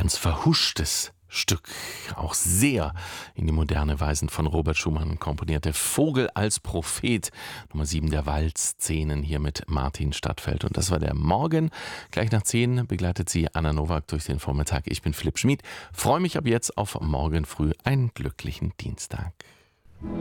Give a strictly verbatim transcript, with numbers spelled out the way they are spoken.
ganz verhuschtes Stück, auch sehr in die moderne Weisen von Robert Schumann komponiert. Der Vogel als Prophet, Nummer sieben der Waldszenen hier mit Martin Stadtfeld. Und das war der Morgen. Gleich nach zehn begleitet sie Anna Nowak durch den Vormittag. Ich bin Philipp Schmid. Freue mich ab jetzt auf morgen früh einen glücklichen Dienstag.